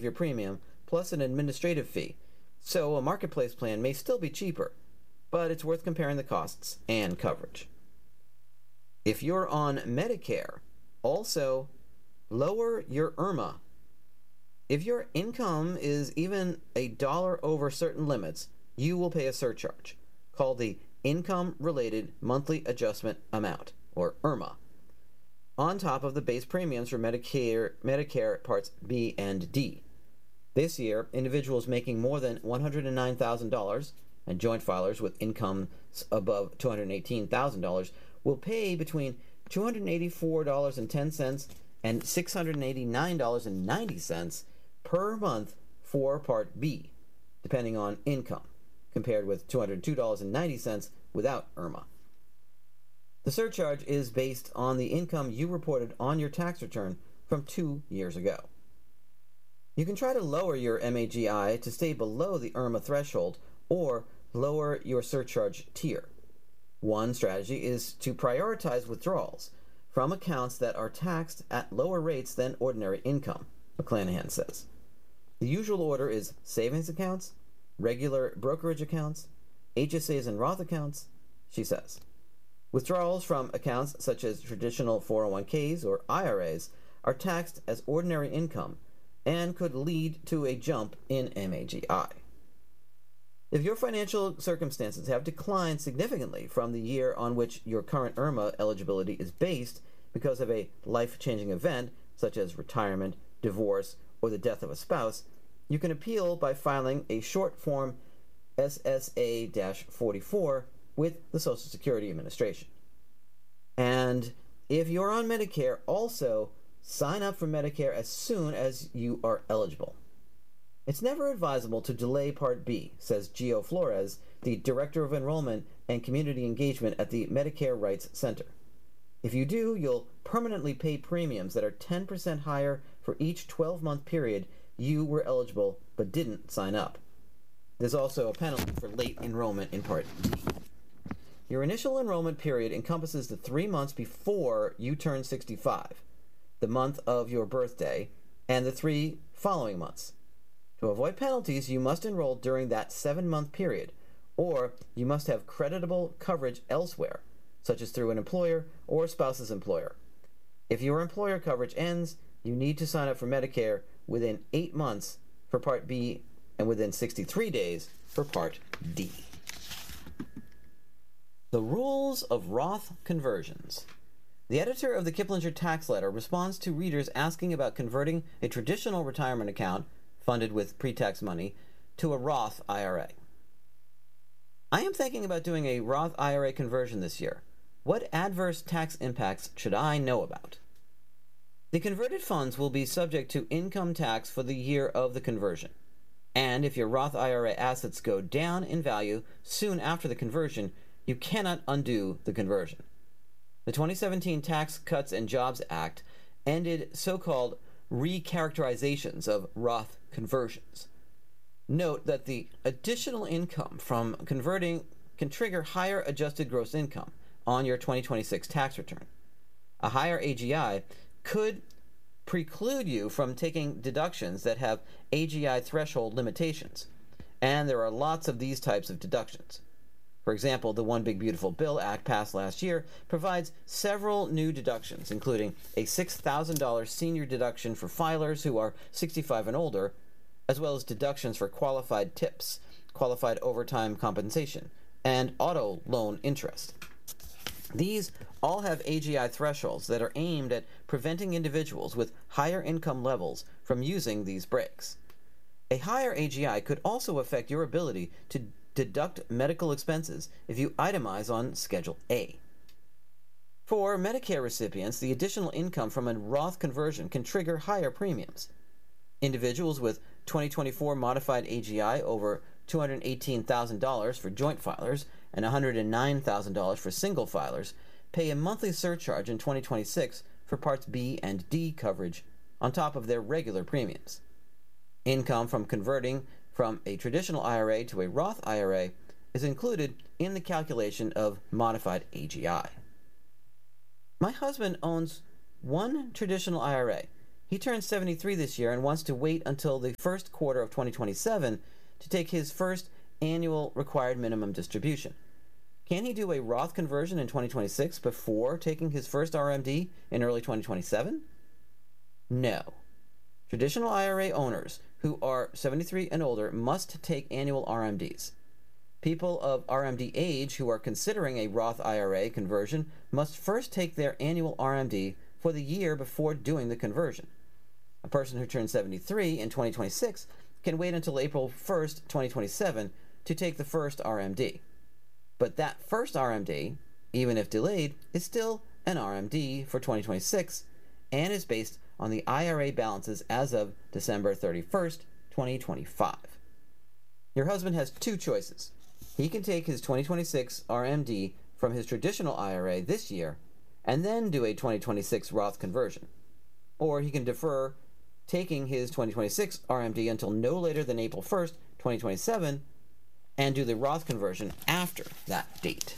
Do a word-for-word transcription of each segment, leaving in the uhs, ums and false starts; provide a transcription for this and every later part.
your premium, plus an administrative fee, so a marketplace plan may still be cheaper, but it's worth comparing the costs and coverage. If you're on Medicare, also lower your I R M A. If your income is even a dollar over certain limits, you will pay a surcharge, called the Income-Related Monthly Adjustment Amount, or I R M A, on top of the base premiums for Medicare, Medicare Parts B and D. This year, individuals making more than one hundred nine thousand dollars and joint filers with incomes above two hundred eighteen thousand dollars will pay between two hundred eighty-four dollars and ten cents and six hundred eighty-nine dollars and ninety cents per month for Part B, depending on income, compared with two hundred two dollars and ninety cents without I R M A. The surcharge is based on the income you reported on your tax return from two years ago. You can try to lower your M A G I to stay below the I R M A threshold or lower your surcharge tier. One strategy is to prioritize withdrawals from accounts that are taxed at lower rates than ordinary income, McClanahan says. The usual order is savings accounts, regular brokerage accounts, H S As and Roth accounts, she says. Withdrawals from accounts such as traditional four oh one k's or I R As are taxed as ordinary income and could lead to a jump in M A G I. If your financial circumstances have declined significantly from the year on which your current I R M A eligibility is based because of a life-changing event such as retirement, divorce, or the death of a spouse, you can appeal by filing a short form S S A forty-four with the Social Security Administration. And if you're on Medicare, also sign up for Medicare as soon as you are eligible. It's never advisable to delay Part B, says Gio Flores, the Director of Enrollment and Community Engagement at the Medicare Rights Center. If you do, you'll permanently pay premiums that are ten percent higher for each twelve-month period you were eligible but didn't sign up. There's also a penalty for late enrollment in Part D. Your initial enrollment period encompasses the three months before you turn sixty-five, the month of your birthday, and the three following months. To avoid penalties, you must enroll during that seven-month period, or you must have creditable coverage elsewhere, such as through an employer or spouse's employer. If your employer coverage ends, you need to sign up for Medicare within eight months for Part B and within sixty-three days for Part D. The rules of Roth conversions. The editor of the Kiplinger Tax Letter responds to readers asking about converting a traditional retirement account, funded with pre-tax money, to a Roth I R A. I am thinking about doing a Roth I R A conversion this year. What adverse tax impacts should I know about? The converted funds will be subject to income tax for the year of the conversion. And if your Roth I R A assets go down in value soon after the conversion, you cannot undo the conversion. The twenty seventeen Tax Cuts and Jobs Act ended so-called recharacterizations of Roth conversions. Note that the additional income from converting can trigger higher adjusted gross income on your twenty twenty-six tax return. A higher A G I could preclude you from taking deductions that have A G I threshold limitations, and there are lots of these types of deductions. For example, the One Big Beautiful Bill Act passed last year provides several new deductions, including a six thousand dollars senior deduction for filers who are sixty-five and older, as well as deductions for qualified tips, qualified overtime compensation, and auto loan interest. These all have A G I thresholds that are aimed at preventing individuals with higher income levels from using these breaks. A higher A G I could also affect your ability to deduct medical expenses if you itemize on Schedule A. For Medicare recipients, the additional income from a Roth conversion can trigger higher premiums. Individuals with twenty twenty-four modified A G I over two hundred eighteen thousand dollars for joint filers and one hundred nine thousand dollars for single filers pay a monthly surcharge in twenty twenty-six for Parts B and D coverage on top of their regular premiums. Income from converting from a traditional I R A to a Roth I R A is included in the calculation of modified A G I. My husband owns one traditional I R A He turns seventy-three this year and wants to wait until the first quarter of twenty twenty-seven to take his first annual required minimum distribution. Can he do a Roth conversion in twenty twenty-six before taking his first R M D in early twenty twenty-seven? No. Traditional I R A owners who are seventy-three and older must take annual R M Ds. People of R M D age who are considering a Roth I R A conversion must first take their annual R M D for the year before doing the conversion. A person who turns seventy-three in twenty twenty-six can wait until April first, twenty twenty-seven to take the first R M D. But that first R M D, even if delayed, is still an R M D for twenty twenty-six and is based on the I R A balances as of December thirty-first, twenty twenty-five. Your husband has two choices. He can take his twenty twenty-six R M D from his traditional I R A this year and then do a twenty twenty-six Roth conversion. Or he can defer taking his twenty twenty-six R M D until no later than April first, twenty twenty-seven and do the Roth conversion after that date.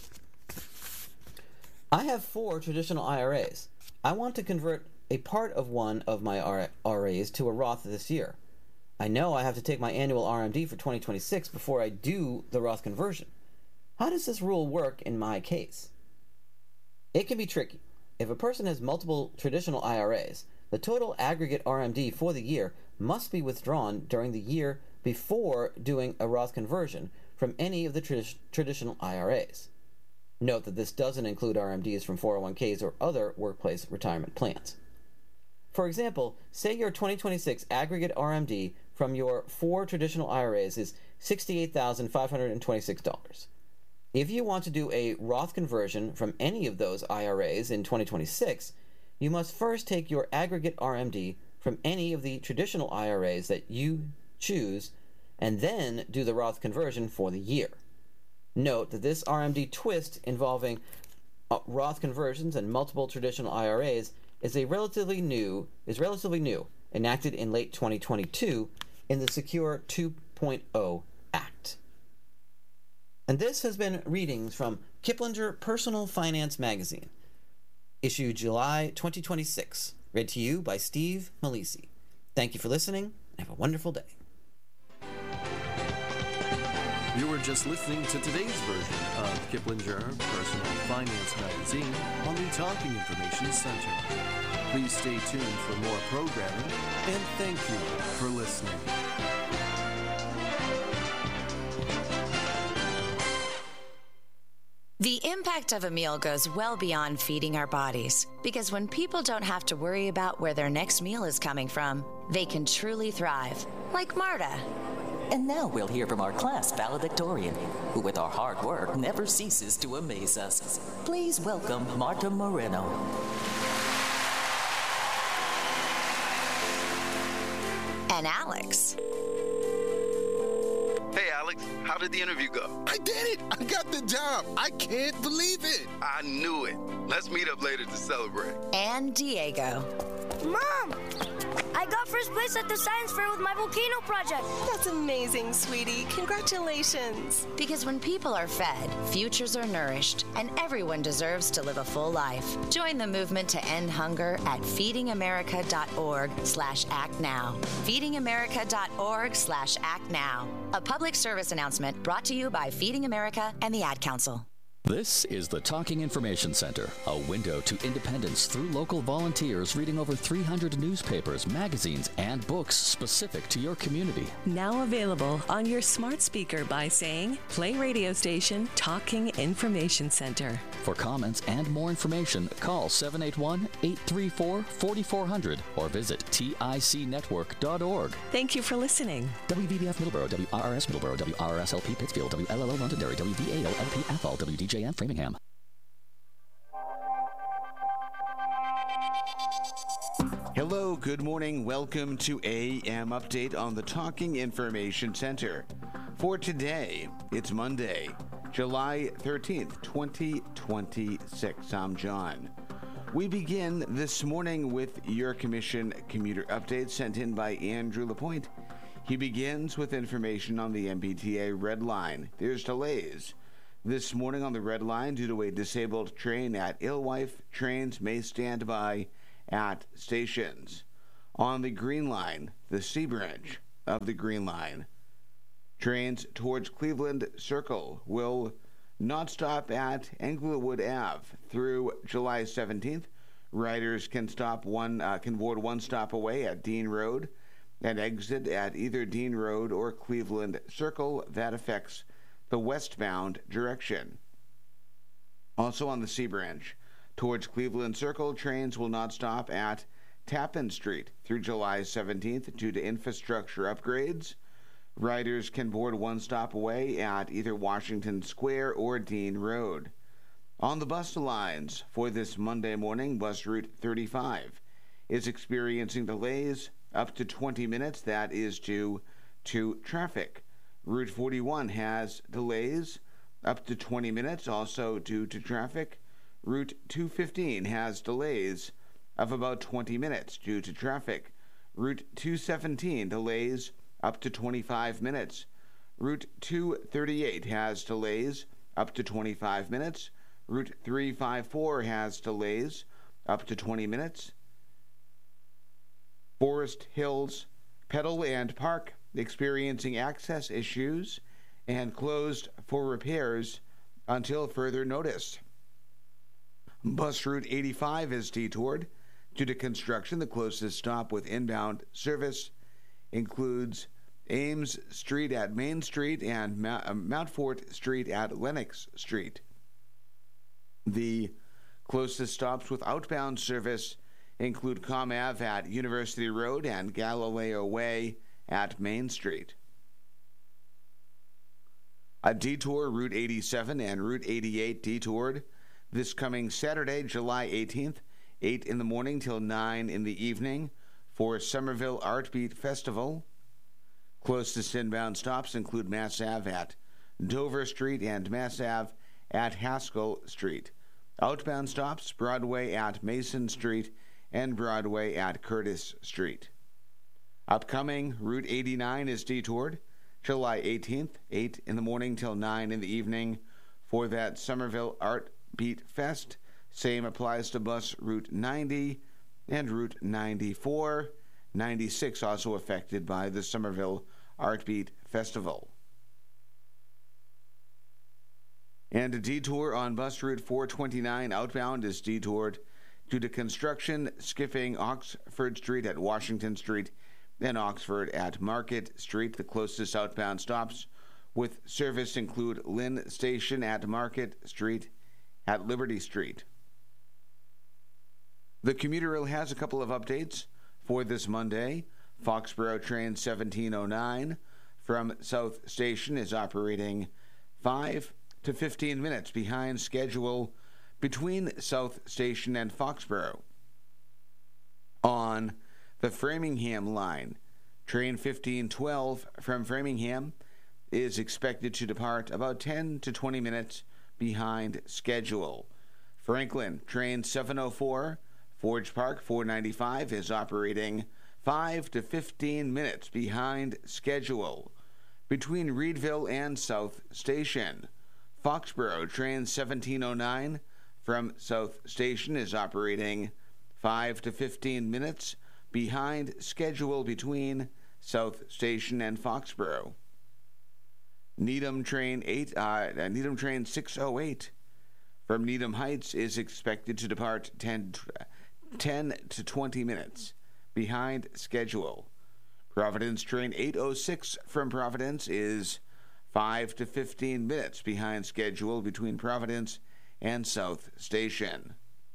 I have four traditional I R As. I want to convert a part of one of my R As to a Roth this year. I know I have to take my annual R M D for twenty twenty-six before I do the Roth conversion. How does this rule work in my case? It can be tricky. If a person has multiple traditional I R As, the total aggregate R M D for the year must be withdrawn during the year before doing a Roth conversion from any of the trad- traditional I R As. Note that this doesn't include R M Ds from four oh one Ks or other workplace retirement plans. For example, say your twenty twenty-six aggregate R M D from your four traditional I R As is sixty-eight thousand five hundred twenty-six dollars. If you want to do a Roth conversion from any of those I R As in twenty twenty-six, you must first take your aggregate R M D from any of the traditional I R As that you choose and then do the Roth conversion for the year. Note that this R M D twist involving uh, Roth conversions and multiple traditional I R As is a relatively new is relatively new, enacted in late twenty twenty-two in the Secure two point oh Act. And this has been readings from Kiplinger Personal Finance Magazine, issue July twenty twenty-six, read to you by Steve Malisi. Thank you for listening, and have a wonderful day. You were just listening to today's version of Kiplinger Personal Finance Magazine on the Talking Information Center. Please stay tuned for more programming, and thank you for listening. The impact of a meal goes well beyond feeding our bodies, because when people don't have to worry about where their next meal is coming from, they can truly thrive, like Marta. And now we'll hear from our class valedictorian, who with our hard work never ceases to amaze us. Please welcome Marta Moreno. And Alex. Hey, Alex, how did the interview go? I did it! I got the job! I can't believe it! I knew it. Let's meet up later to celebrate. And Diego. Mom! I got first place at the science fair with my volcano project. That's amazing, sweetie. Congratulations. Because when people are fed, futures are nourished, and everyone deserves to live a full life. Join the movement to end hunger at feedingamerica.org slash act now. feedingamerica.org slash act now. A public service announcement brought to you by Feeding America and the Ad Council. This is the Talking Information Center, a window to independence through local volunteers reading over three hundred newspapers, magazines, and books specific to your community. Now available on your smart speaker by saying, play radio station Talking Information Center. For comments and more information, call seven eight one, eight three four, four four zero zero or visit tic network dot org. Thank you for listening. W V B F Middleborough, W R R S Middleborough, W R R S L P Pittsfield, W L L O Londonderry, W V A L L P Athol, W D J M Framingham. Hello, good morning. Welcome to A M Update on the Talking Information Center. For today, it's Monday, July thirteenth, twenty twenty-six. I'm John. We begin this morning with your commission commuter update sent in by Andrew LaPointe. He begins with information on the M B T A Red Line. There's delays this morning on the Red Line due to a disabled train at Alewife. Trains may stand by at stations. On the Green Line, the C branch of the Green Line, trains towards Cleveland Circle will not stop at Englewood Avenue through July seventeenth. Riders can stop one uh, can board one stop away at Dean Road and exit at either Dean Road or Cleveland Circle. That affects the westbound direction. Also on the C branch, towards Cleveland Circle, trains will not stop at Tappan Street through July seventeenth due to infrastructure upgrades. Riders can board one stop away at either Washington Square or Dean Road. On the bus lines for this Monday morning, bus route thirty-five is experiencing delays up to twenty minutes. That is due to traffic. Route forty-one has delays up to twenty minutes, also due to traffic. Route two fifteen has delays of about twenty minutes due to traffic. Route two seventeen delays up to twenty-five minutes. Route two thirty-eight has delays up to twenty-five minutes. Route three fifty-four has delays up to twenty minutes. Forest Hills, Petal and Park experiencing access issues and closed for repairs until further notice. Bus Route eighty-five is detoured due to construction. The closest stop with inbound service includes Ames Street at Main Street and Mount Fort Street at Lenox Street. The closest stops with outbound service include Com Ave at University Road and Galileo Way at Main Street. A detour, Route eighty-seven and Route eighty-eight detoured this coming Saturday, July eighteenth, eight in the morning till nine in the evening for Somerville Art Beat Festival. Closest inbound stops include Mass Ave at Dover Street and Mass Ave at Haskell Street. Outbound stops, Broadway at Mason Street and Broadway at Curtis Street. Upcoming, Route eighty-nine is detoured July eighteenth, eight in the morning till nine in the evening for that Somerville Art Beat Fest. Same applies to bus Route ninety and Route ninety-four. ninety-six also affected by the Somerville Art Beat Festival. And a detour on bus route four twenty-nine outbound is detoured due to construction, skipping Oxford Street at Washington Street and Oxford at Market Street. The closest outbound stops with service include Lynn Station at Market Street at Liberty Street. The commuter rail has a couple of updates for this Monday. Foxborough train seventeen oh nine from South Station is operating five to fifteen minutes behind schedule between South Station and Foxborough. On the Framingham line, train fifteen twelve from Framingham is expected to depart about ten to twenty minutes behind schedule. Franklin, train seven oh four, Forge Park four ninety-five is operating five to fifteen minutes behind schedule between Reedville and South Station. Foxborough, train seventeen oh nine from South Station is operating five to fifteen minutes behind schedule between South Station and Foxborough. Needham train eight, uh, Needham train six oh eight from Needham Heights is expected to depart ten to twenty minutes behind schedule. Providence train eight oh six from Providence is five to fifteen minutes behind schedule between Providence and South Station.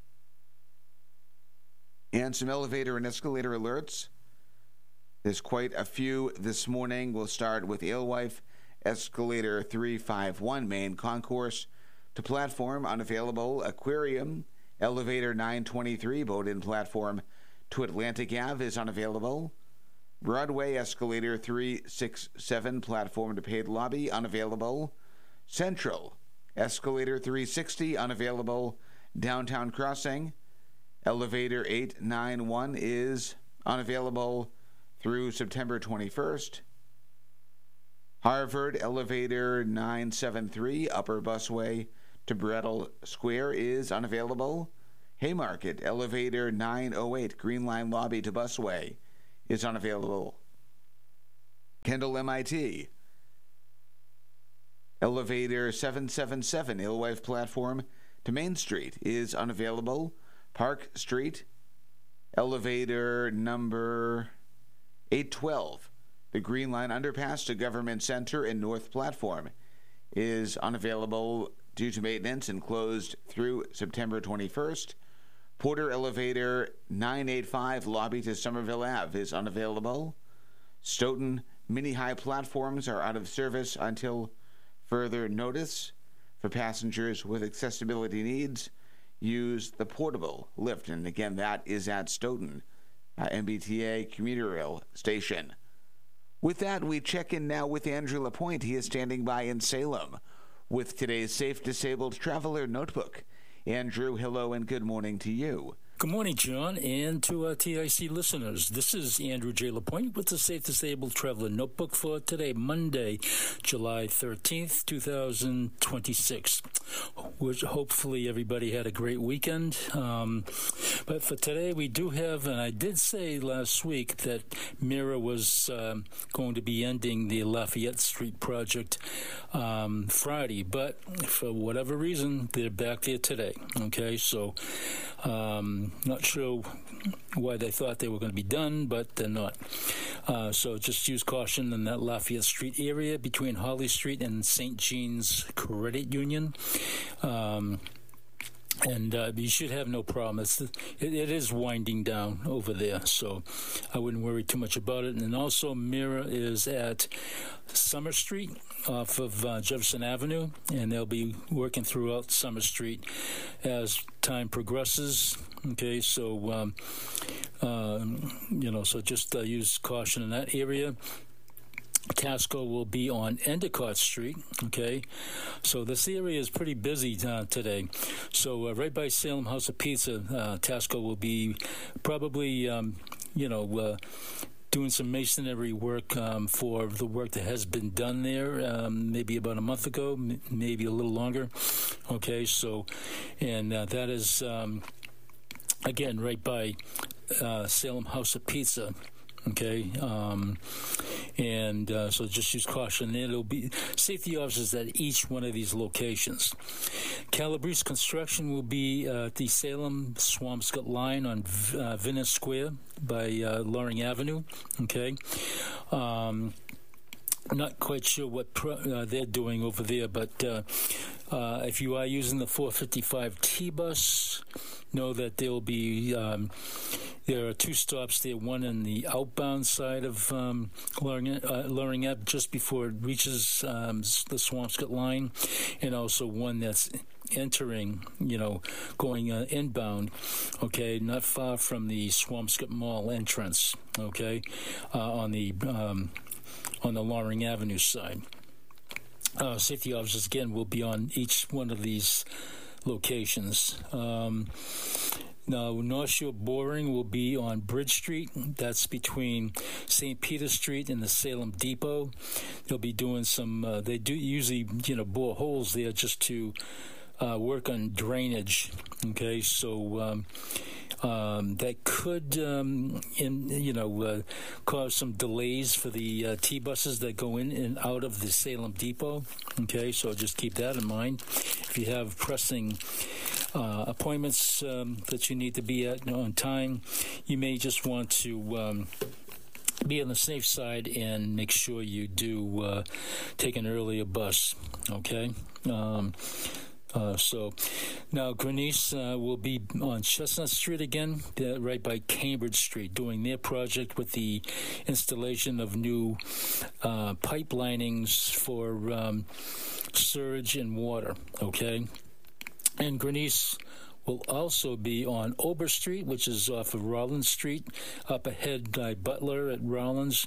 And some elevator and escalator alerts. There's quite a few this morning. We'll start with Alewife Escalator three fifty-one main concourse to platform unavailable. Aquarium Elevator nine twenty-three Bowdoin platform to Atlantic Avenue is unavailable. Broadway Escalator three sixty-seven platform to Paid Lobby unavailable. Central Escalator three sixty unavailable. Downtown Crossing Elevator eight ninety-one is unavailable through September twenty-first. Harvard Elevator nine seventy-three Upper Busway to Brettle Square is unavailable. Haymarket Elevator nine oh eight Green Line Lobby to Busway is unavailable. Kendall M I T. Elevator seven seven seven, Alewife platform to Main Street is unavailable. Park Street, elevator number eight twelve, the Green Line underpass to Government Center and North Platform is unavailable due to maintenance and closed through September twenty-first. Porter elevator nine eighty-five, lobby to Somerville Avenue is unavailable. Stoughton mini-high platforms are out of service until further notice. For passengers with accessibility needs, use the portable lift. And again, that is at Stoughton, uh, M B T A commuter rail station. With that, we check in now with Andrew LaPointe. He is standing by in Salem with today's Safe Disabled Traveler Notebook. Andrew, hello and good morning to you. Good morning, John, and to our T I C listeners. This is Andrew J. LaPointe with the Safe Disabled Traveler Notebook for today, Monday, July thirteenth, twenty twenty-six. Which hopefully everybody had a great weekend. Um, but for today, we do have, and I did say last week that Mira was um, going to be ending the Lafayette Street project um, Friday, but for whatever reason, they're back there today. Okay, so um, not sure why they thought they were going to be done, but they're not. Uh, so just use caution in that Lafayette Street area between Holly Street and Saint Jean's Credit Union. Um, and uh, you should have no problem. It's, it, it is winding down over there, so I wouldn't worry too much about it. And also, Mira is at Summer Street off of uh, Jefferson Avenue, and they'll be working throughout Summer Street as time progresses. Okay, so, um, uh, you know, so just uh, use caution in that area. Tasco will be on Endicott Street, okay? So this area is pretty busy uh, today. So uh, right by Salem House of Pizza, uh, Tasco will be probably, um, you know, uh, doing some masonry work um, for the work that has been done there um, maybe about a month ago, m- maybe a little longer. Okay, so, and uh, that is, um, again, right by uh, Salem House of Pizza. Okay, um, and uh, so just use caution. It'll be safety officers at each one of these locations. Calabrese Construction will be uh, at the Salem Swampscott line on uh, Venice Square by uh, Loring Avenue. Okay. Um, I'm not quite sure what pro- uh, they're doing over there, but uh, uh, if you are using the four fifty-five T-bus, know that there will be, um, there are two stops there, one in the outbound side of um, Loring, uh, Loring Ave, just before it reaches um, the Swampscott line, and also one that's entering, you know, going uh, inbound, okay, not far from the Swampscott Mall entrance, okay, uh, on the um, on the Loring Avenue side. Uh, safety officers, again, will be on each one of these locations. Um, now, North Shore Boring will be on Bridge Street. That's between Saint Peter Street and the Salem Depot. They'll be doing some, uh, they do usually, you know, bore holes there just to uh, work on drainage. Okay, so um, um, that could, um, in, you know, uh, cause some delays for the uh, T-buses that go in and out of the Salem Depot. Okay, so just keep that in mind. If you have pressing uh, appointments um, that you need to be at on time, you may just want to um, be on the safe side and make sure you do uh, take an earlier bus. Okay. Um, Uh, so now Grenice uh, will be on Chestnut Street again, uh, right by Cambridge Street, doing their project with the installation of new uh, pipe linings for um, surge and water, okay? And Grenice will also be on Ober Street, which is off of Rollins Street, up ahead by Butler at Rollins.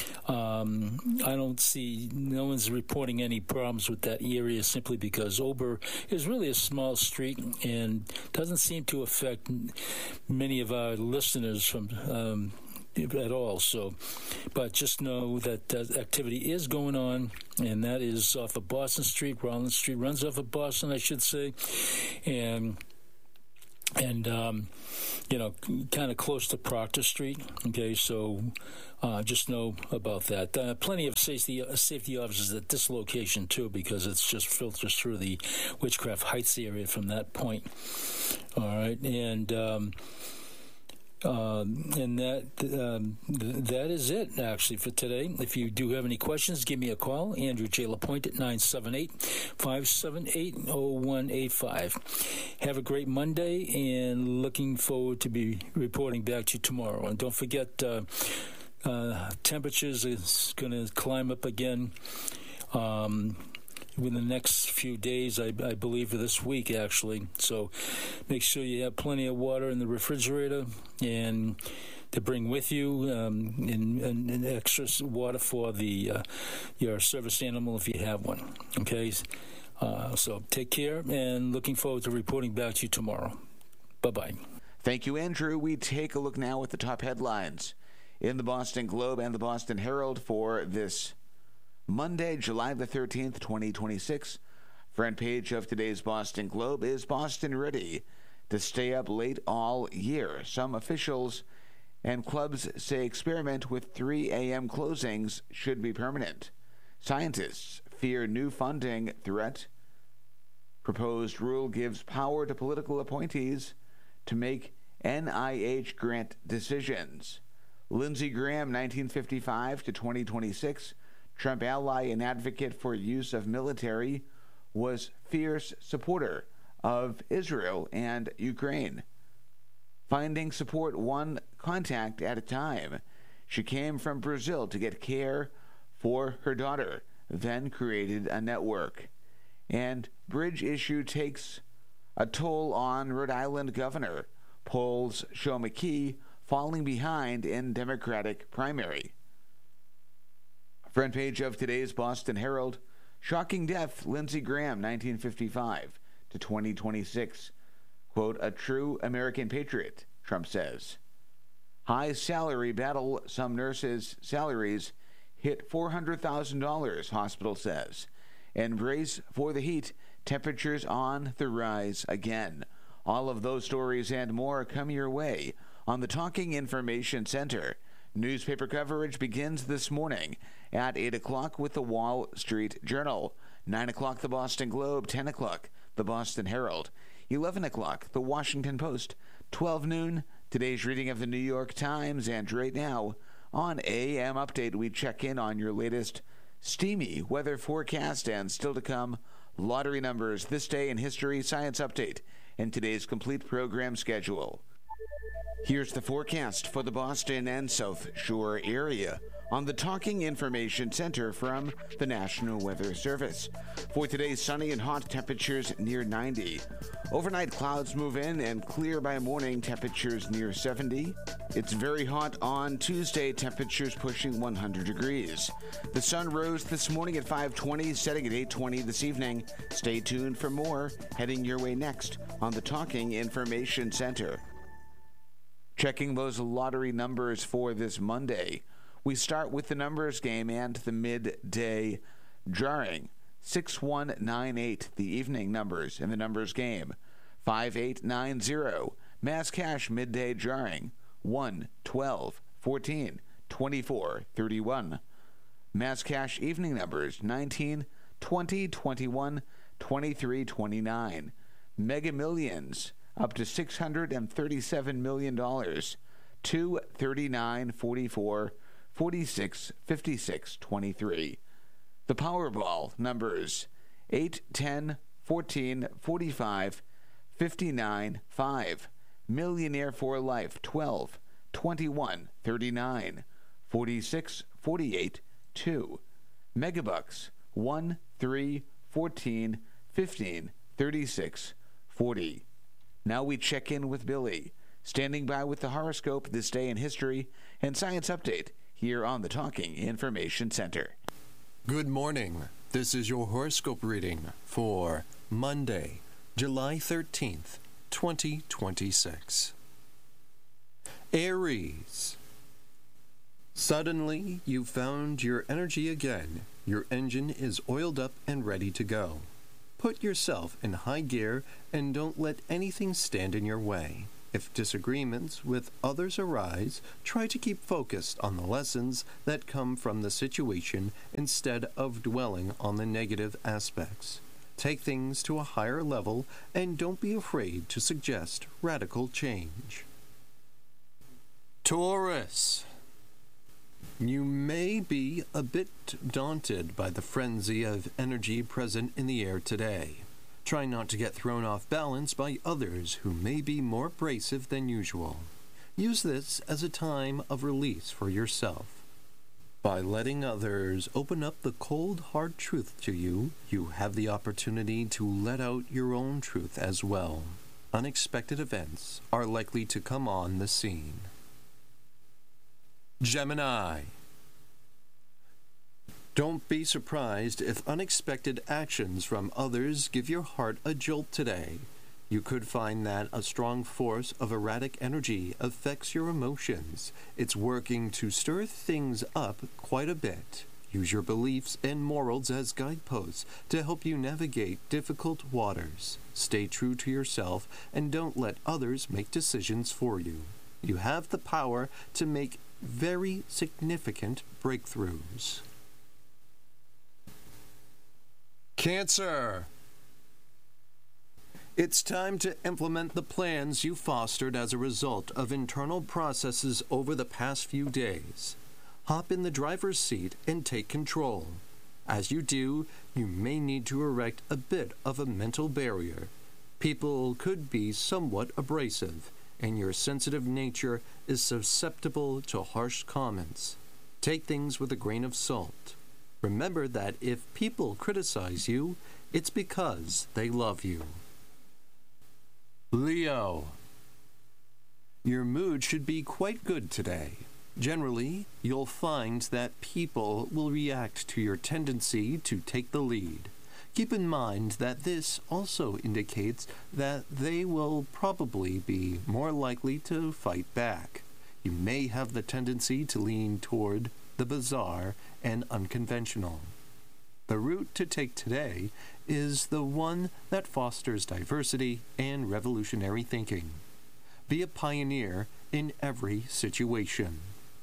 Um, I don't see, no one's reporting any problems with that area simply because Ober is really a small street and doesn't seem to affect many of our listeners from um, at all. So, but just know that uh, activity is going on, and that is off of Boston Street. Rollins Street runs off of Boston, I should say, and and um, you know, kind of close to Proctor Street. Okay, so uh, just know about that. Uh, plenty of safety uh, safety officers at this location too, because it's just filters through the Witchcraft Heights area from that point. All right, and. Um, Um, and that um, th- that is it, actually, for today. If you do have any questions, give me a call. Andrew J. LaPointe at nine seven eight, five seven eight, zero one eight five. Have a great Monday, and looking forward to be reporting back to you tomorrow. And don't forget, uh, uh, temperatures is going to climb up again. Um within the next few days, I, I believe, this week, actually. So make sure you have plenty of water in the refrigerator and to bring with you, um, and, and, and extra water for the uh, your service animal if you have one. Okay? Uh, so take care, and looking forward to reporting back to you tomorrow. Bye-bye. Thank you, Andrew. We take a look now at the top headlines in the Boston Globe and the Boston Herald for this Monday, July the thirteenth, twenty twenty-six. Front page of today's Boston Globe is Boston ready to stay up late all year. Some officials and clubs say experiment with three a.m. closings should be permanent. Scientists fear new funding threat. Proposed rule gives power to political appointees to make N I H grant decisions. Lindsey Graham, nineteen fifty-five to twenty twenty-six. Trump ally and advocate for use of military, was fierce supporter of Israel and Ukraine. Finding support one contact at a time, she came from Brazil to get care for her daughter, then created a network. And bridge issue takes a toll on Rhode Island governor. Polls show McKee falling behind in Democratic primary. Front page of today's Boston Herald. Shocking death, Lindsey Graham, nineteen fifty-five to twenty twenty-six. Quote, a true American patriot, Trump says. High salary battle, some nurses' salaries hit four hundred thousand dollars, hospital says. And brace for the heat, temperatures on the rise again. All of those stories and more come your way on the Talking Information Center. Newspaper coverage begins this morning at eight o'clock with the Wall Street Journal, nine o'clock the Boston Globe, ten o'clock the Boston Herald, eleven o'clock the Washington Post, twelve noon today's reading of the New York Times, and right now on A M Update we check in on your latest steamy weather forecast and still to come lottery numbers, this day in history, science update, and today's complete program schedule. Here's the forecast for the Boston and South Shore area on the Talking Information Center from the National Weather Service. For today, sunny and hot, temperatures near ninety. Overnight clouds move in and clear by morning, temperatures near seventy. It's very hot on Tuesday, temperatures pushing one hundred degrees. The sun rose this morning at five twenty, setting at eight twenty this evening. Stay tuned for more heading your way next on the Talking Information Center. Checking those lottery numbers for this Monday. We start with the numbers game and the midday drawing. six one nine eight, the evening numbers in the numbers game. five eight nine zero, mass cash midday drawing. one, twelve, fourteen, twenty-four, thirty-one. Mass cash evening numbers nineteen, twenty, twenty-one, twenty-three, twenty-nine. Mega Millions up to six hundred thirty-seven million dollars. two, thirty-nine, forty-four, forty-six, fifty-six, twenty-three. The Powerball numbers eight, ten, fourteen, forty-five, fifty-nine, five. Millionaire for Life twelve, twenty-one, thirty-nine, forty-six, forty-eight, two. Megabucks one, three, fourteen, fifteen, thirty-six, forty. Now we check in with Billy, standing by with the horoscope, this day in history, and science update here on the Talking Information Center. Good morning. This is your horoscope reading for Monday, July thirteenth, twenty twenty-six. Aries. Suddenly, you've found your energy again. Your engine is oiled up and ready to go. Put yourself in high gear and don't let anything stand in your way. If disagreements with others arise, try to keep focused on the lessons that come from the situation instead of dwelling on the negative aspects. Take things to a higher level and don't be afraid to suggest radical change. Taurus. You may be a bit daunted by the frenzy of energy present in the air today. Try not to get thrown off balance by others who may be more abrasive than usual. Use this as a time of release for yourself. By letting others open up the cold, hard truth to you, you have the opportunity to let out your own truth as well. Unexpected events are likely to come on the scene. Gemini. Don't be surprised if unexpected actions from others give your heart a jolt today. You could find that a strong force of erratic energy affects your emotions. It's working to stir things up quite a bit. Use your beliefs and morals as guideposts to help you navigate difficult waters. Stay true to yourself and don't let others make decisions for you. You have the power to make very significant breakthroughs. Cancer. It's time to implement the plans you fostered as a result of internal processes over the past few days. Hop in the driver's seat and take control. As you do, you may need to erect a bit of a mental barrier. People could be somewhat abrasive, and your sensitive nature is susceptible to harsh comments. Take things with a grain of salt. Remember that if people criticize you, it's because they love you. Leo. Your mood should be quite good today. Generally, you'll find that people will react to your tendency to take the lead. Keep in mind that this also indicates that they will probably be more likely to fight back. You may have the tendency to lean toward the bizarre and unconventional. The route to take today is the one that fosters diversity and revolutionary thinking. Be a pioneer in every situation.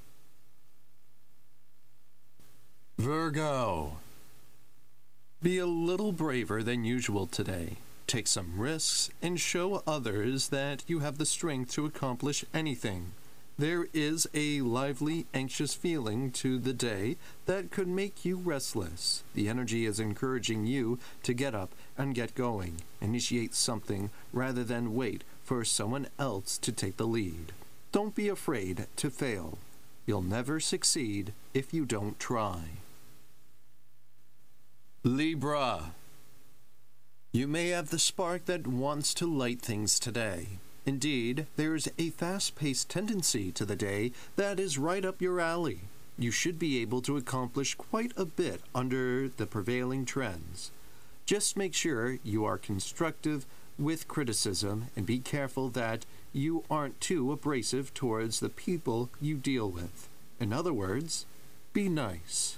Virgo. Be a little braver than usual today. Take some risks and show others that you have the strength to accomplish anything. There is a lively, anxious feeling to the day that could make you restless. The energy is encouraging you to get up and get going. Initiate something rather than wait for someone else to take the lead. Don't be afraid to fail. You'll never succeed if you don't try. Libra. You may have the spark that wants to light things today. Indeed, there's a fast-paced tendency to the day that is right up your alley. You should be able to accomplish quite a bit under the prevailing trends. Just make sure you are constructive with criticism and be careful that you aren't too abrasive towards the people you deal with. In other words, be nice.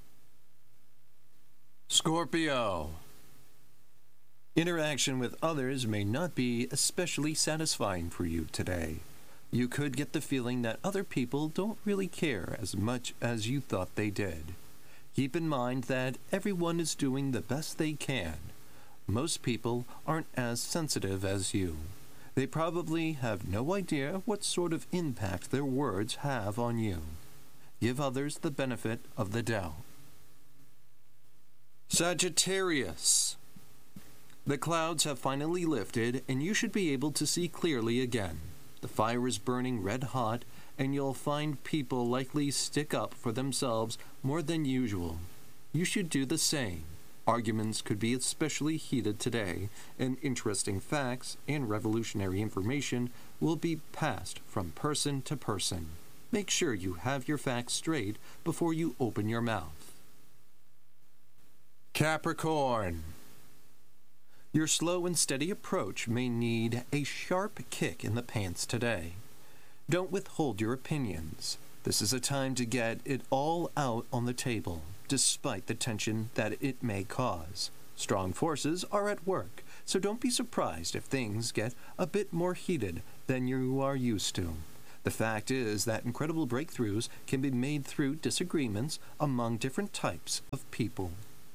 Scorpio. Interaction with others may not be especially satisfying for you today. You could get the feeling that other people don't really care as much as you thought they did. Keep in mind that everyone is doing the best they can. Most people aren't as sensitive as you. They probably have no idea what sort of impact their words have on you. Give others the benefit of the doubt. Sagittarius. The clouds have finally lifted, and you should be able to see clearly again. The fire is burning red hot, and you'll find people likely stick up for themselves more than usual. You should do the same. Arguments could be especially heated today, and interesting facts and revolutionary information will be passed from person to person. Make sure you have your facts straight before you open your mouth. Capricorn. Your slow and steady approach may need a sharp kick in the pants today. Don't withhold your opinions. This is a time to get it all out on the table, despite the tension that it may cause. Strong forces are at work, so don't be surprised if things get a bit more heated than you are used to. The fact is that incredible breakthroughs can be made through disagreements among different types of people.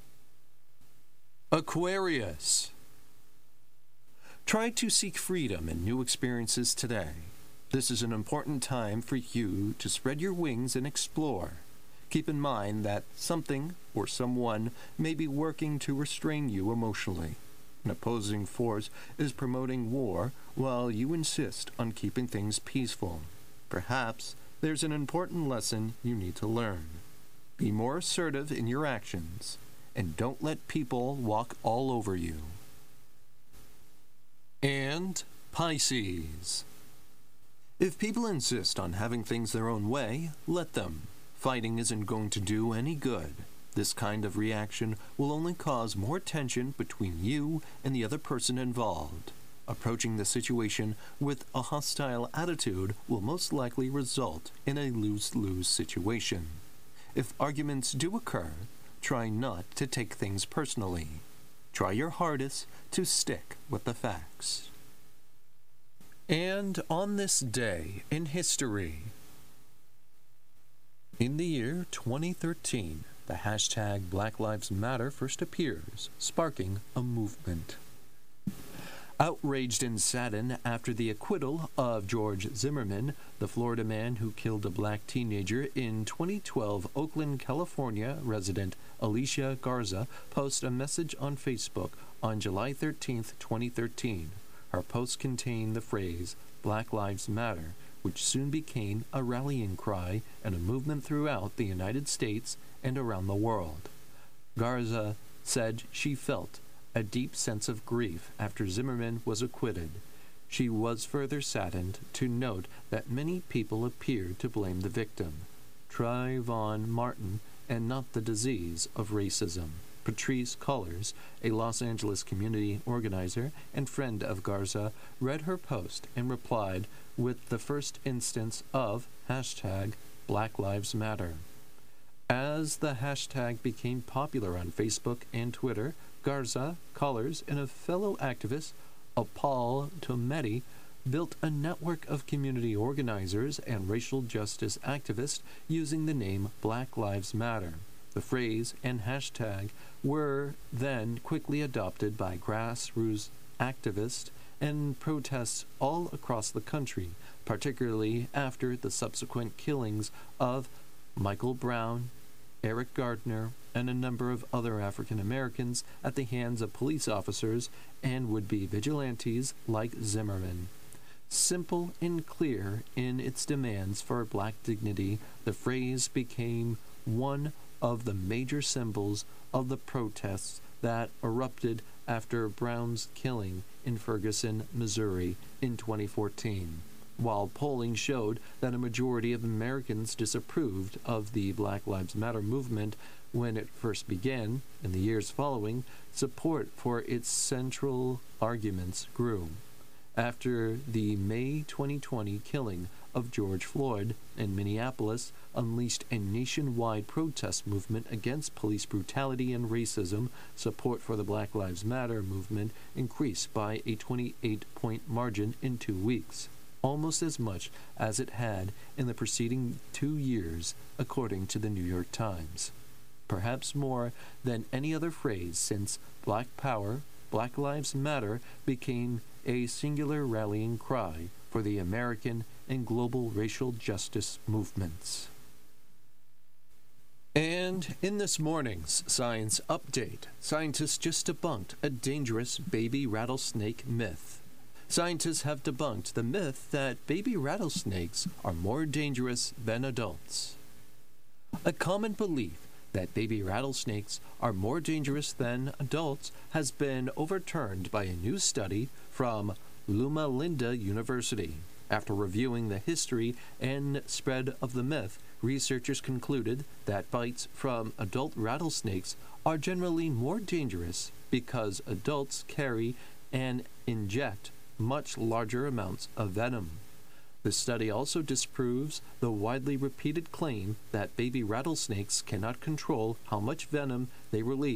Aquarius. Try to seek freedom and new experiences today. This is an important time for you to spread your wings and explore. Keep in mind that something or someone may be working to restrain you emotionally. An opposing force is promoting war while you insist on keeping things peaceful. Perhaps there's an important lesson you need to learn. Be more assertive in your actions, and don't let people walk all over you. And Pisces. If people insist on having things their own way, let them. Fighting isn't going to do any good. This kind of reaction will only cause more tension between you and the other person involved. Approaching the situation with a hostile attitude will most likely result in a lose-lose situation. If arguments do occur, try not to take things personally. Try your hardest to stick with the facts. And on this day in history, in the year twenty thirteen, the hashtag Black Lives Matter first appears, sparking a movement. Outraged and saddened after the acquittal of George Zimmerman, the Florida man who killed a black teenager in twenty twelve, Oakland, California resident Alicia Garza posted a message on Facebook on July thirteenth, twenty thirteen. Her post contained the phrase, Black Lives Matter, which soon became a rallying cry and a movement throughout the United States and around the world. Garza said she felt a deep sense of grief after Zimmerman was acquitted. She was further saddened to note that many people appeared to blame the victim, Trayvon Martin, and not the disease of racism. Patrice Cullors, a Los Angeles community organizer and friend of Garza, read her post and replied with the first instance of hashtag Black Lives Matter. As the hashtag became popular on Facebook and Twitter, Garza, Cullors, and a fellow activist, Paul Tometi, built a network of community organizers and racial justice activists using the name Black Lives Matter. The phrase and hashtag were then quickly adopted by grassroots activists and protests all across the country, particularly after the subsequent killings of Michael Brown, Eric Gardner, and a number of other African Americans at the hands of police officers and would-be vigilantes like Zimmerman. Simple and clear in its demands for black dignity, the phrase became one of the major symbols of the protests that erupted after Brown's killing in Ferguson, Missouri in twenty fourteen. While polling showed that a majority of Americans disapproved of the Black Lives Matter movement when it first began, in the years following, support for its central arguments grew. After the May twenty twenty killing of George Floyd in Minneapolis unleashed a nationwide protest movement against police brutality and racism, support for the Black Lives Matter movement increased by a twenty-eight point margin in two weeks, almost as much as it had in the preceding two years, according to the New York Times. Perhaps more than any other phrase since Black Power, Black Lives Matter became a singular rallying cry for the American and global racial justice movements. And in this morning's Science Update, scientists just debunked a dangerous baby rattlesnake myth. Scientists have debunked the myth that baby rattlesnakes are more dangerous than adults. A common belief that baby rattlesnakes are more dangerous than adults has been overturned by a new study from Loma Linda University. After reviewing the history and spread of the myth, researchers concluded that bites from adult rattlesnakes are generally more dangerous because adults carry and inject much larger amounts of venom. The study also disproves the widely repeated claim that baby rattlesnakes cannot control how much venom they release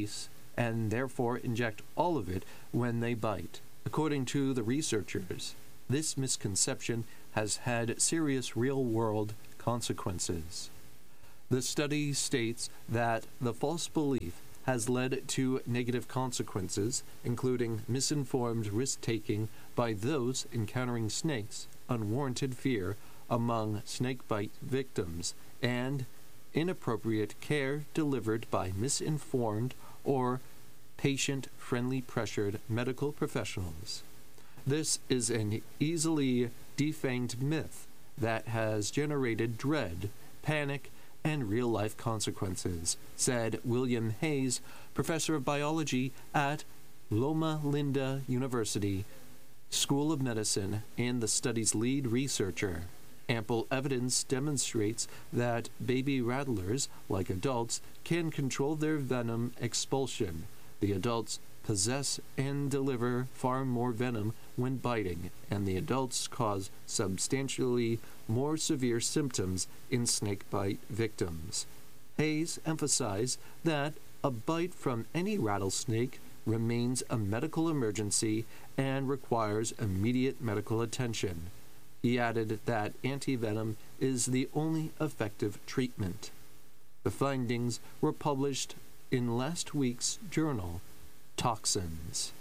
and therefore inject all of it when they bite. According to the researchers, this misconception has had serious real-world consequences. The study states that the false belief has led to negative consequences, including misinformed risk-taking by those encountering snakes, unwarranted fear among snakebite victims, and inappropriate care delivered by misinformed or patient-friendly pressured medical professionals. This is an easily defanged myth that has generated dread, panic, and real-life consequences, said William Hayes, professor of biology at Loma Linda University School of Medicine and the study's lead researcher. Ample evidence demonstrates that baby rattlers, like adults, can control their venom expulsion. The adults possess and deliver far more venom when biting, and the adults cause substantially more severe symptoms in snakebite victims. Hayes emphasized that a bite from any rattlesnake remains a medical emergency and requires immediate medical attention. He added that antivenom is the only effective treatment. The findings were published in last week's journal, Toxins.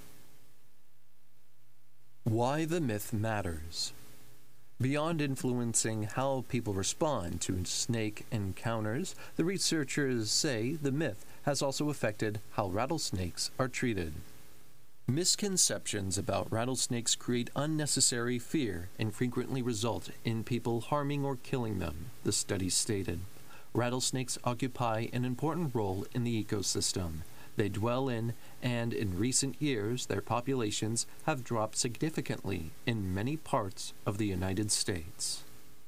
Why the myth matters. Beyond influencing how people respond to snake encounters, the researchers say the myth has also affected how rattlesnakes are treated. Misconceptions about rattlesnakes create unnecessary fear and frequently result in people harming or killing them, the study stated. Rattlesnakes occupy an important role in the ecosystem. They dwell in, and in recent years, their populations have dropped significantly in many parts of the United States.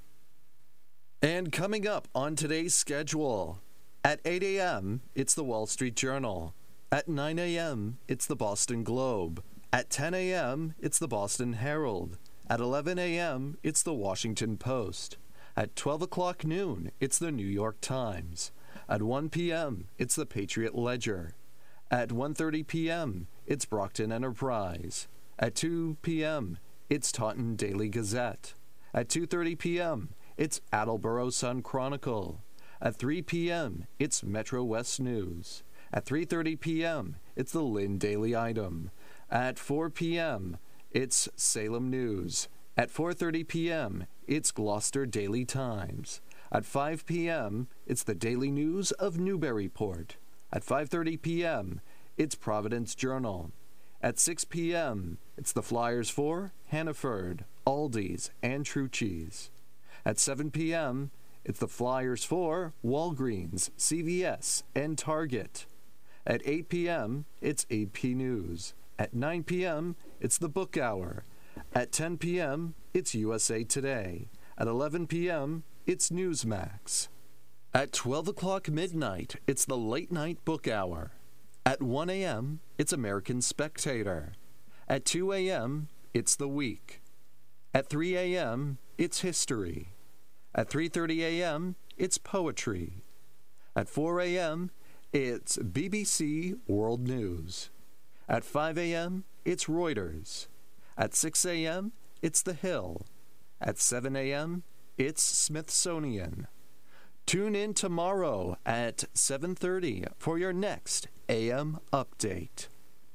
And coming up on today's schedule, at eight a.m., it's the Wall Street Journal. At nine a.m., it's the Boston Globe. At ten a.m., it's the Boston Herald. At eleven a.m., it's the Washington Post. At twelve o'clock noon, it's the New York Times. At one p.m., it's the Patriot Ledger. At one thirty p.m., it's Brockton Enterprise. At two p.m., it's Taunton Daily Gazette. At two thirty p.m., it's Attleboro Sun Chronicle. At three p.m., it's Metro West News. At three thirty p.m., it's the Lynn Daily Item. At four p.m., it's Salem News. At four thirty p.m., it's Gloucester Daily Times. At five p.m., it's the Daily News of Newburyport. At five thirty p.m., it's Providence Journal. At six p.m., it's the Flyers for Hannaford, Aldi's, and True Cheese. At seven p.m., it's the Flyers for Walgreens, C V S, and Target. At eight p.m., it's A P News. At nine p.m., it's the Book Hour. At ten p.m., it's U S A Today. At eleven p.m., it's Newsmax. At twelve o'clock midnight, it's the Late Night Book Hour. At one a.m., it's American Spectator. At two a.m., it's The Week. At three a.m., it's History. At three thirty a.m., it's Poetry. At four a.m., it's B B C World News. At five a.m., it's Reuters. At six a.m., it's The Hill. At seven a.m., it's Smithsonian. Tune in tomorrow at seven thirty for your next A M update.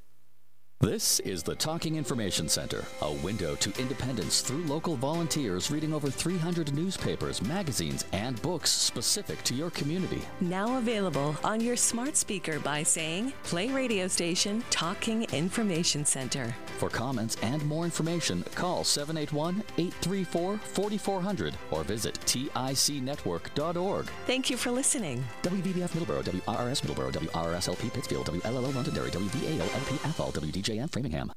This is the Talking Information Center, a window to independence through local volunteers reading over three hundred newspapers, magazines, and books specific to your community. Now available on your smart speaker by saying, play radio station Talking Information Center. For comments and more information, call seven eight one, eight three four, four four zero zero or visit tic network dot org. Thank you for listening. W B B F Middleborough, W R R S Middleborough, W R R S L P Pittsfield, W L L O Londonderry, W V A O L P Athol, W D J M Framingham.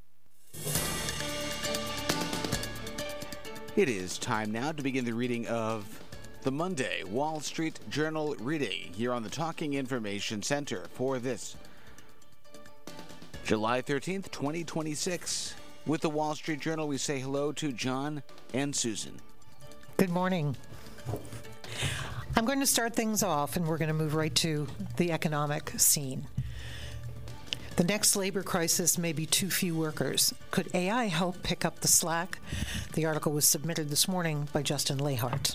It is time now to begin the reading of the Monday Wall Street Journal reading here on the Talking Information Center for this July thirteenth, twenty twenty-six. With the Wall Street Journal, we say hello to John and Susan. Good morning. I'm going to start things off, and we're going to move right to the economic scene. The next labor crisis may be too few workers. Could A I help pick up the slack? The article was submitted this morning by Justin Lahart.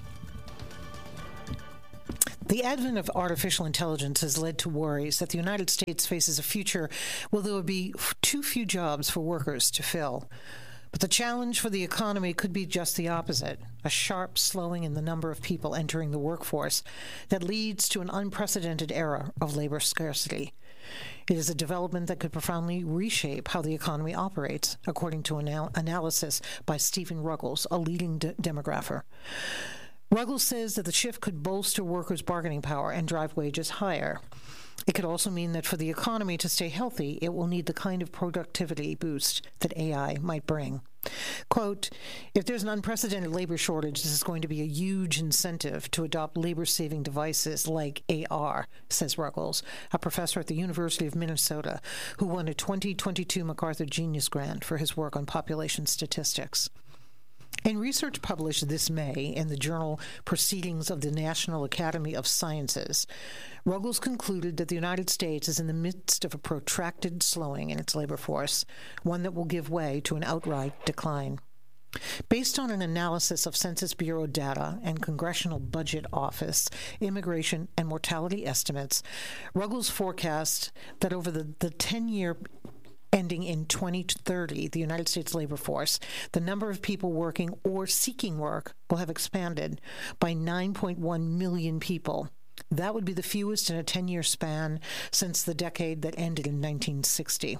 The advent of artificial intelligence has led to worries that the United States faces a future where there will be too few jobs for workers to fill. But the challenge for the economy could be just the opposite, a sharp slowing in the number of people entering the workforce that leads to an unprecedented era of labor scarcity. It is a development that could profoundly reshape how the economy operates, according to an anal- analysis by Stephen Ruggles, a leading de- demographer. Ruggles says that the shift could bolster workers' bargaining power and drive wages higher. It could also mean that for the economy to stay healthy, it will need the kind of productivity boost that A I might bring. Quote, if there's an unprecedented labor shortage, this is going to be a huge incentive to adopt labor-saving devices like A R, says Ruggles, a professor at the University of Minnesota who won a twenty twenty-two MacArthur Genius Grant for his work on population statistics. In research published this May in the journal Proceedings of the National Academy of Sciences, Ruggles concluded that the United States is in the midst of a protracted slowing in its labor force, one that will give way to an outright decline. Based on an analysis of Census Bureau data and Congressional Budget Office immigration and mortality estimates, Ruggles forecast that over the, the ten-year ending in twenty thirty, the United States labor force, the number of people working or seeking work will have expanded by nine point one million people. That would be the fewest in a ten-year span since the decade that ended in nineteen sixty.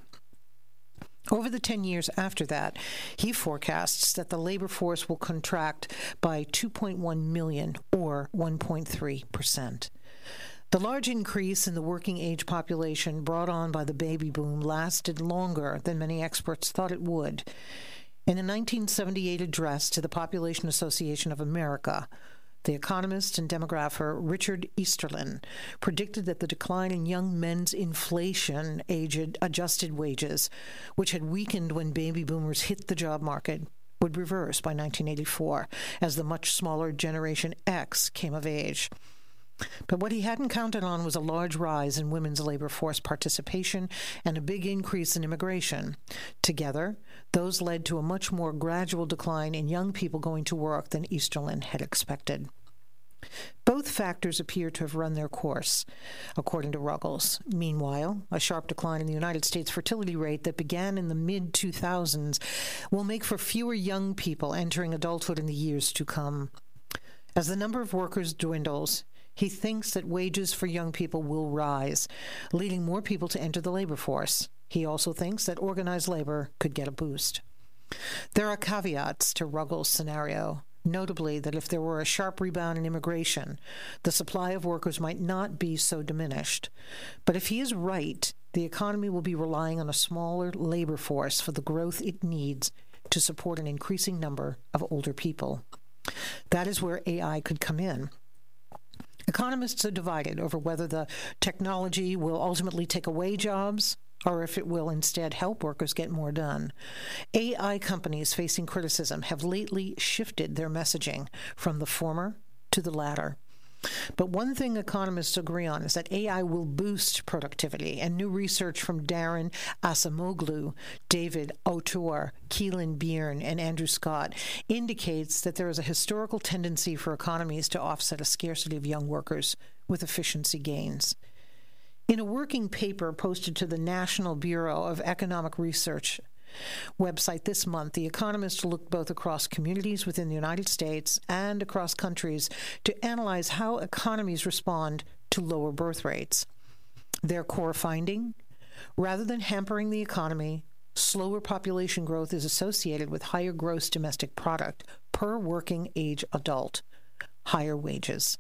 Over the ten years after that, he forecasts that the labor force will contract by two point one million, or one point three percent. The large increase in the working age population brought on by the baby boom lasted longer than many experts thought it would. In a nineteen seventy-eight address to the Population Association of America, the economist and demographer Richard Easterlin predicted that the decline in young men's inflation-adjusted wages, which had weakened when baby boomers hit the job market, would reverse by nineteen eighty-four, as the much smaller Generation X came of age. But what he hadn't counted on was a large rise in women's labor force participation and a big increase in immigration. Together, those led to a much more gradual decline in young people going to work than Easterlin had expected. Both factors appear to have run their course, according to Ruggles. Meanwhile, a sharp decline in the United States fertility rate that began in the mid two thousands will make for fewer young people entering adulthood in the years to come. As the number of workers dwindles, he thinks that wages for young people will rise, leading more people to enter the labor force. He also thinks that organized labor could get a boost. There are caveats to Ruggles' scenario, notably that if there were a sharp rebound in immigration, the supply of workers might not be so diminished. But if he is right, the economy will be relying on a smaller labor force for the growth it needs to support an increasing number of older people. That is where A I could come in. Economists are divided over whether the technology will ultimately take away jobs or if it will instead help workers get more done. A I companies facing criticism have lately shifted their messaging from the former to the latter. But one thing economists agree on is that A I will boost productivity, and new research from Daron Acemoglu, David Autor, Keelan Byrne, and Andrew Scott indicates that there is a historical tendency for economies to offset a scarcity of young workers with efficiency gains. In a working paper posted to the National Bureau of Economic Research website this month, The Economist looked both across communities within the United States and across countries to analyze how economies respond to lower birth rates. Their core finding: rather than hampering the economy, slower population growth is associated with higher gross domestic product per working age adult, higher wages.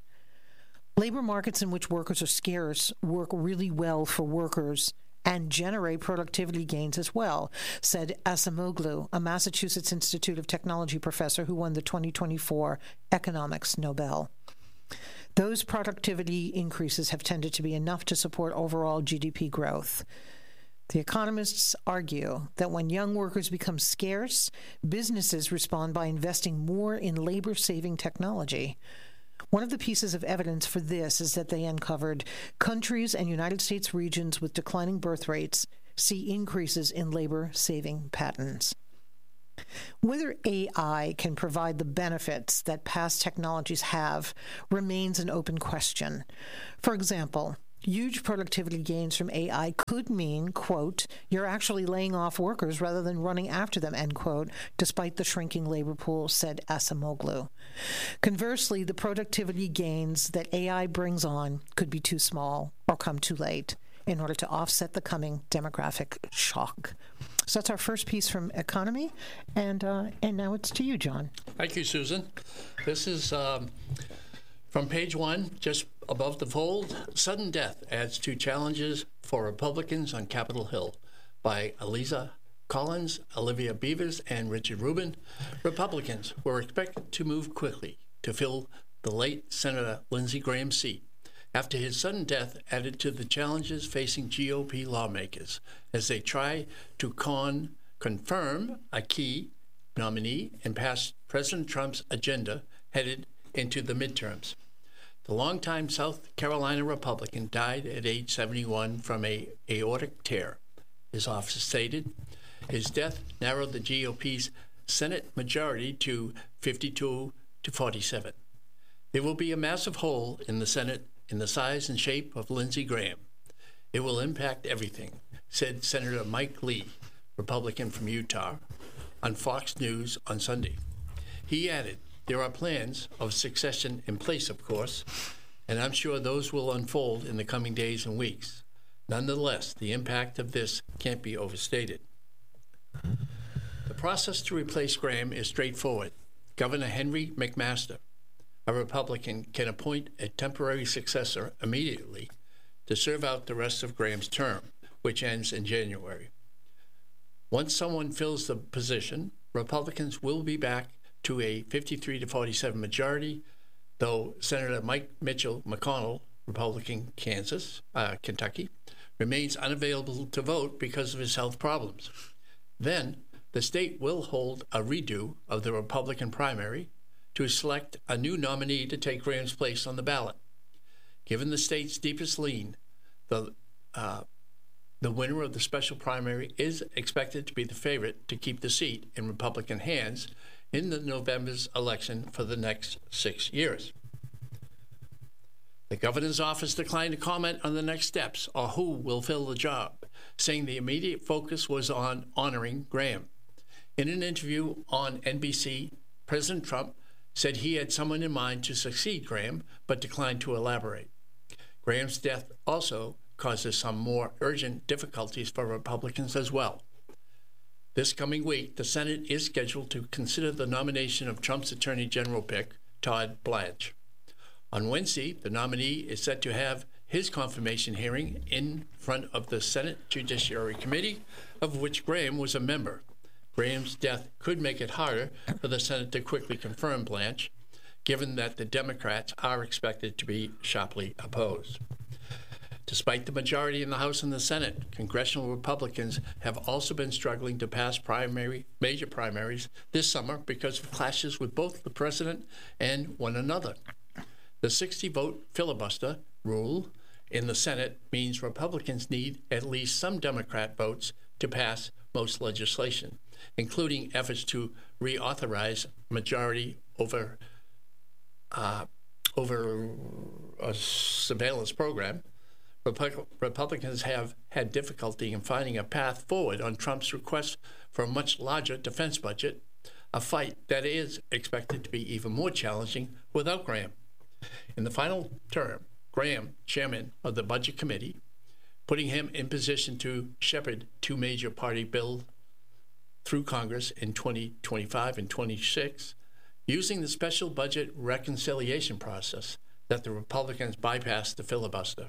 Labor markets in which workers are scarce work really well for workers and generate productivity gains as well, said Acemoglu, a Massachusetts Institute of Technology professor who won the twenty twenty-four Economics Nobel. Those productivity increases have tended to be enough to support overall G D P growth. The economists argue that when young workers become scarce, businesses respond by investing more in labor-saving technology. One of the pieces of evidence for this is that they uncovered countries and United States regions with declining birth rates see increases in labor-saving patents. Whether A I can provide the benefits that past technologies have remains an open question. For example, huge productivity gains from A I could mean, quote, you're actually laying off workers rather than running after them, end quote, despite the shrinking labor pool, said Acemoglu. Conversely, the productivity gains that A I brings on could be too small or come too late in order to offset the coming demographic shock. So that's our first piece from Economy, and uh, and now it's to you, John. Thank you, Susan. This is um, from page one, just above the fold. Sudden death adds to challenges for Republicans on Capitol Hill, by Eliza Collins, Olivia Beavers, and Richard Rubin. Republicans were expected to move quickly to fill the late Senator Lindsey Graham's seat after his sudden death added to the challenges facing G O P lawmakers as they try to con confirm a key nominee and pass President Trump's agenda headed into the midterms. The longtime South Carolina Republican died at age seventy-one from a aortic tear, his office stated. His death narrowed the G O P's Senate majority to fifty-two to forty-seven. There will be a massive hole in the Senate in the size and shape of Lindsey Graham. It will impact everything, said Senator Mike Lee, Republican from Utah, on Fox News on Sunday. He added, there are plans of succession in place, of course, and I'm sure those will unfold in the coming days and weeks. Nonetheless, the impact of this can't be overstated. The process to replace Graham is straightforward. Governor Henry McMaster, a Republican, can appoint a temporary successor immediately to serve out the rest of Graham's term, which ends in January. Once someone fills the position, Republicans will be back to a fifty-three to forty-seven majority, though Senator Mike Mitchell McConnell, Republican, Kansas, uh, Kentucky, remains unavailable to vote because of his health problems. Then, the state will hold a redo of the Republican primary to select a new nominee to take Graham's place on the ballot. Given the state's deepest lean, the uh, the winner of the special primary is expected to be the favorite to keep the seat in Republican hands in the November's election for the next six years. The governor's office declined to comment on the next steps or who will fill the job, saying the immediate focus was on honoring Graham. In an interview on N B C, President Trump said he had someone in mind to succeed Graham, but declined to elaborate. Graham's death also causes some more urgent difficulties for Republicans as well. This coming week, the Senate is scheduled to consider the nomination of Trump's Attorney General pick, Todd Blanche. On Wednesday, the nominee is set to have his confirmation hearing in front of the Senate Judiciary Committee, of which Graham was a member. Graham's death could make it harder for the Senate to quickly confirm Blanche, given that the Democrats are expected to be sharply opposed. Despite the majority in the House and the Senate, congressional Republicans have also been struggling to pass primary, major primaries this summer because of clashes with both the president and one another. The sixty-vote filibuster rule in the Senate means Republicans need at least some Democrat votes to pass most legislation, including efforts to reauthorize majority over uh, over a surveillance program. Repu- Republicans have had difficulty in finding a path forward on Trump's request for a much larger defense budget, a fight that is expected to be even more challenging without Graham. In the final term, Graham, chairman of the Budget Committee, putting him in position to shepherd two major party bills through Congress in twenty twenty-five and twenty-six, using the special budget reconciliation process that the Republicans bypassed the filibuster.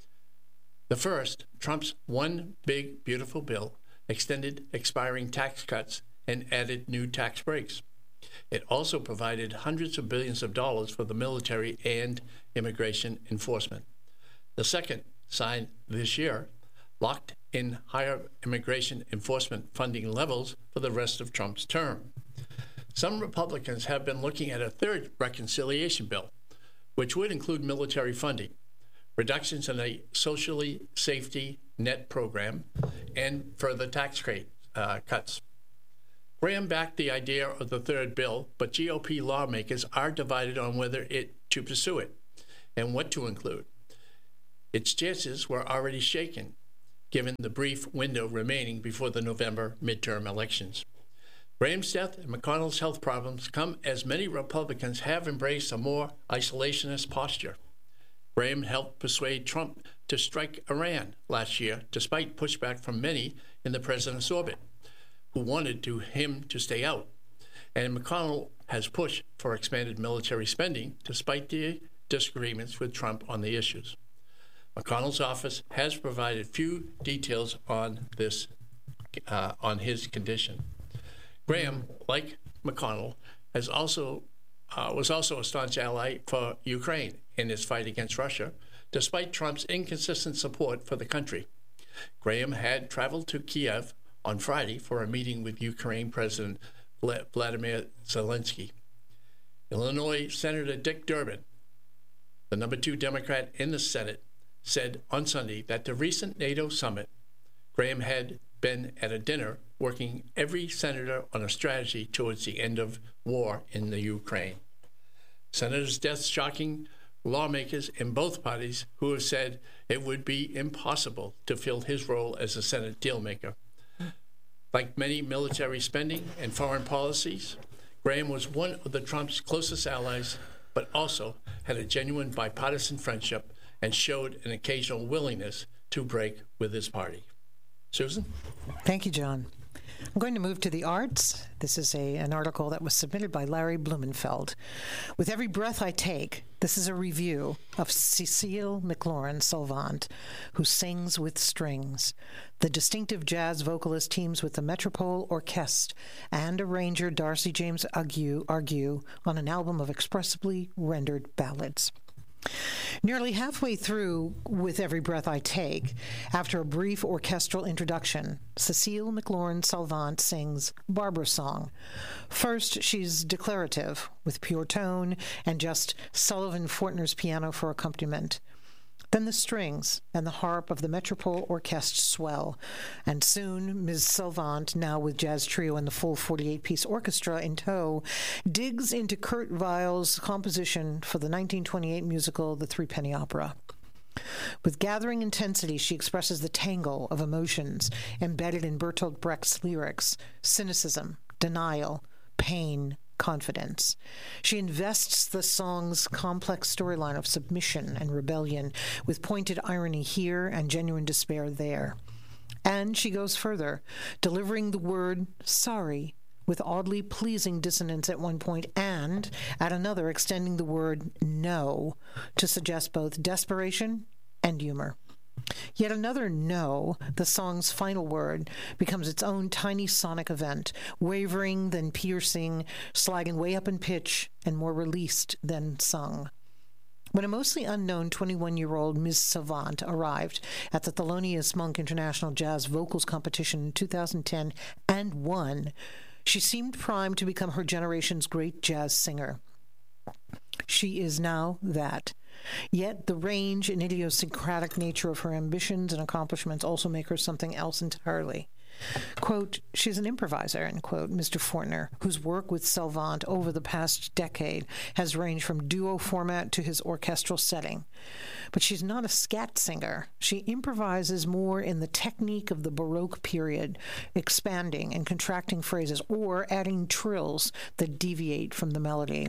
The first, Trump's One Big Beautiful Bill, extended expiring tax cuts and added new tax breaks. It also provided hundreds of billions of dollars for the military and immigration enforcement. The second, signed this year, locked in higher immigration enforcement funding levels for the rest of Trump's term. Some Republicans have been looking at a third reconciliation bill, which would include military funding, reductions in a socially safety net program and further tax rate uh, cuts. Graham backed the idea of the third bill, but G O P lawmakers are divided on whether it to pursue it and what to include. Its chances were already shaken, given the brief window remaining before the November midterm elections. Graham's death and McConnell's health problems come as many Republicans have embraced a more isolationist posture. Graham helped persuade Trump to strike Iran last year, despite pushback from many in the president's orbit, who wanted to, him to stay out. And McConnell has pushed for expanded military spending, despite the disagreements with Trump on the issues. McConnell's office has provided few details on this, uh, on his condition. Graham, like McConnell, has also uh, was also a staunch ally for Ukraine in its fight against Russia, despite Trump's inconsistent support for the country. Graham had traveled to Kiev on Friday for a meeting with Ukraine President Vladimir Zelensky. Illinois Senator Dick Durbin, the number two Democrat in the Senate, said on Sunday that the recent NATO summit, Graham had been at a dinner working every senator on a strategy towards the end of war in the Ukraine. Senator's death shocking lawmakers in both parties who have said it would be impossible to fill his role as a Senate dealmaker. Like many military spending and foreign policies, Graham was one of the Trump's closest allies, but also had a genuine bipartisan friendship and showed an occasional willingness to break with his party. Susan? Thank you, John. I'm going to move to the arts. This is a, an article that was submitted by Larry Blumenfeld. With Every Breath I Take, this is a review of Cecile McLaurin-Salvant, who sings with strings. The distinctive jazz vocalist teams with the Metropole Orchestre and arranger Darcy James Argue, Argue on an album of expressively rendered ballads. Nearly halfway through With Every Breath I Take, after a brief orchestral introduction, Cecile McLaurin-Salvant sings Barbara Song. First, she's declarative, with pure tone and just Sullivan Fortner's piano for accompaniment. Then the strings and the harp of the Metropole Orchestre swell, and soon Miz Salvant, now with jazz trio and the full forty-eight-piece orchestra in tow, digs into Kurt Weill's composition for the nineteen twenty-eight musical The Threepenny Opera. With gathering intensity, she expresses the tangle of emotions embedded in Bertolt Brecht's lyrics: cynicism, denial, pain, confidence. She invests the song's complex storyline of submission and rebellion with pointed irony here and genuine despair there. And she goes further, delivering the word sorry with oddly pleasing dissonance at one point, and at another extending the word no to suggest both desperation and humor. Yet another no, the song's final word, becomes its own tiny sonic event, wavering than piercing, slagging way up in pitch, and more released than sung. When a mostly unknown twenty-one-year-old Miz Salvant arrived at the Thelonious Monk International Jazz Vocals Competition in two thousand ten and won, she seemed primed to become her generation's great jazz singer. She is now that. Yet the range and idiosyncratic nature of her ambitions and accomplishments also make her something else entirely. Quote, she's an improviser, end quote, Mister Fortner, whose work with Salvant over the past decade has ranged from duo format to his orchestral setting. But she's not a scat singer. She improvises more in the technique of the Baroque period, expanding and contracting phrases or adding trills that deviate from the melody.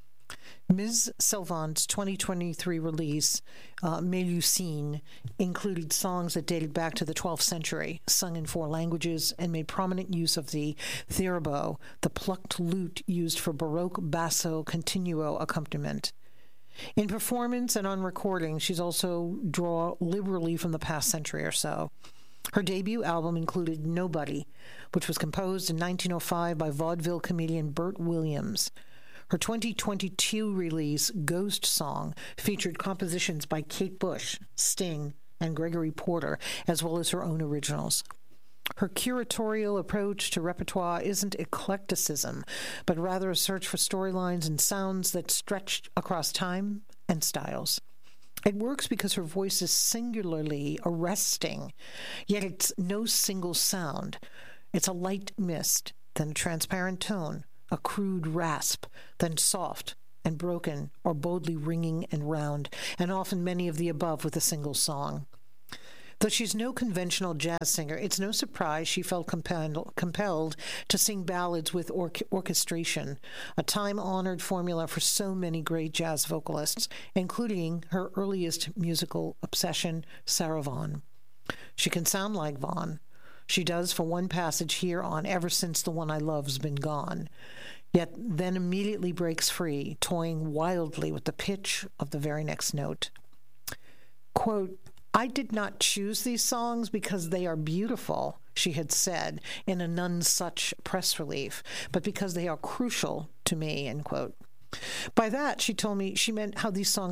Miz Salvant's twenty twenty-three release, uh, Mélusine, included songs that dated back to the twelfth century, sung in four languages, and made prominent use of the theorbo, the plucked lute used for Baroque basso continuo accompaniment. In performance and on recording, she's also drawn liberally from the past century or so. Her debut album included Nobody, which was composed in nineteen oh five by vaudeville comedian Bert Williams. Her twenty twenty-two release, Ghost Song, featured compositions by Kate Bush, Sting, and Gregory Porter, as well as her own originals. Her curatorial approach to repertoire isn't eclecticism, but rather a search for storylines and sounds that stretch across time and styles. It works because her voice is singularly arresting, yet it's no single sound. It's a light mist, then a transparent tone, a crude rasp, then soft and broken or boldly ringing and round, and often many of the above with a single song. Though she's no conventional jazz singer, it's no surprise she felt compelled, compelled to sing ballads with or- orchestration, a time-honored formula for so many great jazz vocalists, including her earliest musical obsession, Sarah Vaughan. She can sound like Vaughan. She does for one passage here on Ever Since the One I Love's Been Gone, yet then immediately breaks free, toying wildly with the pitch of the very next note. Quote, "I did not choose these songs because they are beautiful," she had said in a none such press relief, "but because they are crucial to me," end quote. By that, she told me she meant how these songs